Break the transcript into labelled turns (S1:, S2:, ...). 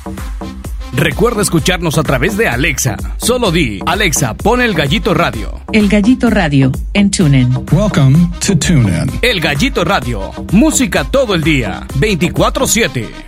S1: Recuerda escucharnos a través de Alexa. Solo di, Alexa, pon El Gallito Radio.
S2: El Gallito Radio en TuneIn.
S3: Welcome to TuneIn.
S1: El Gallito Radio. Música todo el día. 24/7.